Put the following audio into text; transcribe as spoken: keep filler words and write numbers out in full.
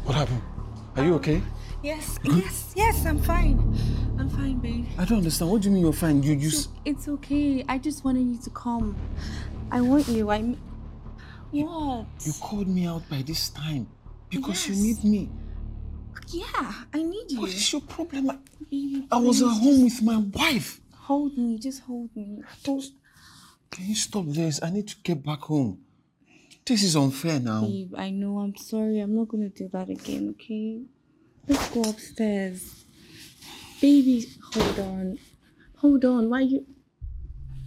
What happened? Are you okay? Yes, yes, yes, I'm fine. I'm fine, babe. I don't understand. What do you mean you're fine? You, you... It's, it's okay. I just wanted you to come. I want you. I... What? You called me out by this time because Yes. you need me. Yeah, I need you. What is your problem? I, Baby, I was at please, home just with my wife. Hold me, just hold me. Hold... Can you stop this? I need to get back home. This is unfair now. Babe, I know. I'm sorry. I'm not going to do that again, okay? Let's go upstairs. Baby, hold on. Hold on. Why you...